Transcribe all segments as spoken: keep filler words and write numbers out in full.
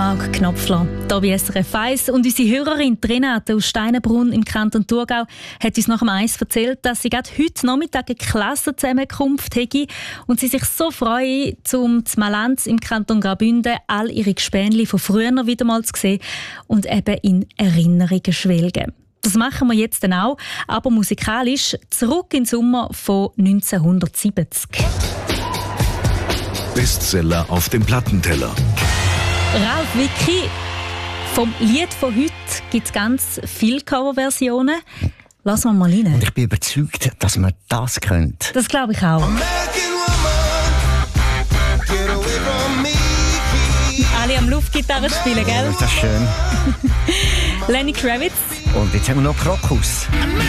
Marc Knopfler, hier bei S R F eins. Und unsere Hörerin Renate aus Steinenbrunn im Kanton Thurgau hat uns nach dem Eis erzählt, dass sie gerade heute Nachmittag eine Klassenzusammenkunft hätte und sie sich so freue, zum Malanz im Kanton Graubünden all ihre Gespänli von früher wieder mal zu sehen und eben in Erinnerungen schwelgen. Das machen wir jetzt dann auch, aber musikalisch zurück in den Sommer von neunzehnhundertsiebzig. Bestseller auf dem Plattenteller. Ralf Wicki, vom Lied von heute gibt es ganz viele Coverversionen. Lassen wir mal rein. Und ich bin überzeugt, dass man das könnte. Das glaube ich auch. Alle am Luftgitarre spielen, gell? Das ist schön. Lenny Kravitz. Und jetzt haben wir noch Krokus.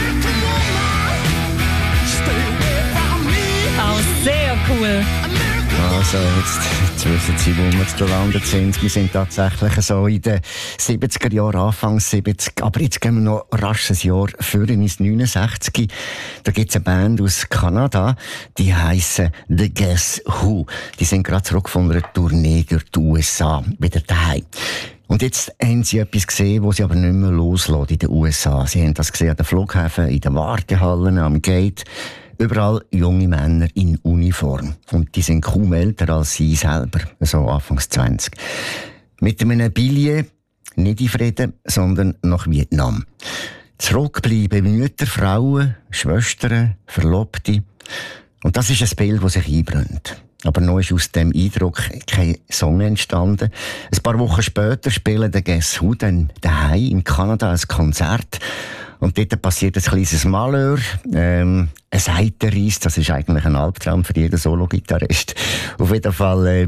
Auch sehr cool. Also jetzt, jetzt wissen Sie, wo wir gelandet sind. Wir sind tatsächlich so in den siebziger Jahren, Anfang siebzig. Aber jetzt gehen wir noch rasch ein Jahr früher ins neunundsechzig. Da gibt es eine Band aus Kanada, die heissen The Guess Who. Die sind gerade zurück von einer Tournee durch die U S A, wieder daheim. Und jetzt haben sie etwas gesehen, was sie aber nicht mehr loslassen in den U S A. Sie haben das gesehen an den Flughäfen, in den Wartehallen, am Gate. Überall junge Männer in Uniform. Und die sind kaum älter als sie selber, so Anfangs zwanzig. Mit einem Billet, nicht in Frieden, sondern nach Vietnam. Zurückbleiben Mütter, Frauen, Schwestern, Verlobte. Und das ist ein Bild, das sich einbrennt. Aber noch ist aus dem Eindruck kein Song entstanden. Ein paar Wochen später spielen der Guess Who dann daheim in Kanada ein Konzert. Und dort passiert ein kleines Malheur. Ähm, ein Seitenreis, das ist eigentlich ein Albtraum für jeden Solo-Gitarrist. Auf jeden Fall äh,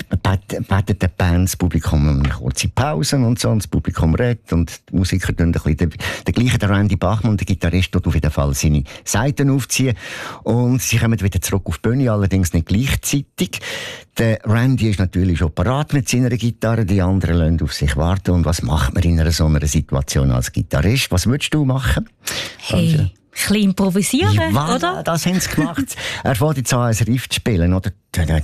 betet die Band, das Publikum eine kurze Pause und so, und das Publikum redet und die Musiker tun ein bisschen den, den gleichen, der Randy Bachmann, der Gitarrist, tut auf jeden Fall seine Seiten aufziehen und sie kommen wieder zurück auf die Bühne, allerdings nicht gleichzeitig. Der Randy ist natürlich schon parat mit seiner Gitarre, die anderen lassen auf sich warten. Und was macht man in einer so einer Situation als Gitarrist? Was würdest du machen? Hey. Ein bisschen improvisieren, ja, oder? Das haben sie gemacht. Er fährt jetzt an, ein Riff zu spielen, oder?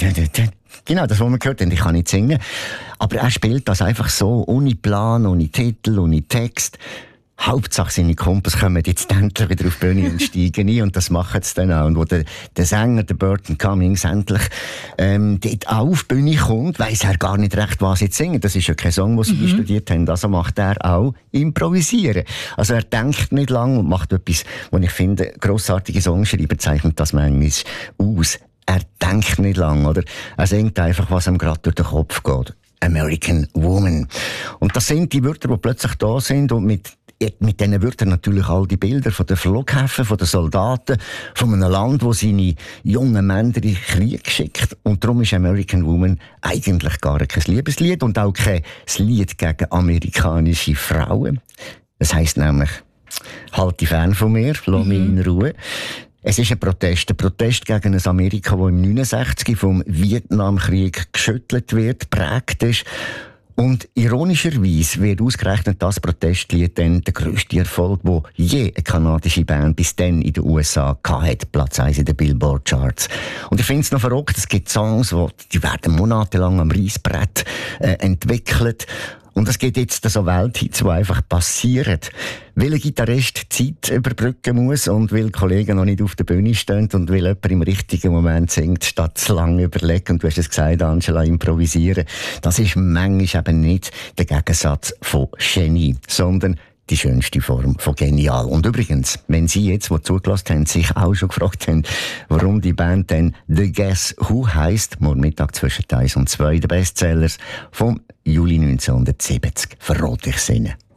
Genau, das, was man gehört hat. Ich kann nicht singen. Aber er spielt das einfach so, ohne Plan, ohne Titel, ohne Text. Hauptsache seine Kumpels kommen jetzt endlich wieder auf die Bühne und steigen ein, und das machen sie dann auch. Und wo der, der Sänger, der Burton Cummings, endlich ähm, dort auch auf die Bühne kommt, weiss er gar nicht recht, was sie singen. Das ist ja kein Song, den sie mhm. studiert haben. Also macht er auch improvisieren. Also er denkt nicht lang und macht etwas, was ich finde, grossartige Songschreiber zeichnet das manchmal aus. Er denkt nicht lang, oder? Er singt einfach, was ihm gerade durch den Kopf geht. American Woman. Und das sind die Wörter, die plötzlich da sind, und mit Mit diesen Wörtern natürlich all die Bilder von den Flughäfen, von den Soldaten, von einem Land, das seine jungen Männer in den Krieg schickt. Und darum ist American Woman eigentlich gar kein Liebeslied und auch kein Lied gegen amerikanische Frauen. Es heisst nämlich, halt dich fern von mir, lass mich in Ruhe. Es ist ein Protest, ein Protest gegen ein Amerika, das im neunundsechzig vom Vietnamkrieg geschüttelt wird, geprägt ist. Und ironischerweise wird ausgerechnet das Protestlied dann der grösste Erfolg, den je eine kanadische Band bis dann in den U S A hatte, Platz eins in den Billboard-Charts. Und ich finde es noch verrückt, es gibt Songs, die, die werden monatelang am Reissbrett äh, entwickelt. Und es gibt jetzt so Welthits, die einfach passieren. Weil ein Gitarrist Zeit überbrücken muss und weil Kollegen noch nicht auf der Bühne stehen und weil jemand im richtigen Moment singt, statt zu lange überlegen, und du hast es gesagt, Angela, improvisieren. Das ist manchmal eben nicht der Gegensatz von Genie, sondern die schönste Form von genial. Und übrigens, wenn Sie jetzt, die zugelassen haben, sich auch schon gefragt haben, warum die Band dann The Guess Who heisst, morgen Mittag zwischen eins und zwei, der Bestsellers vom Juli neunzehnhundertsiebzig, verrate ich es Ihnen.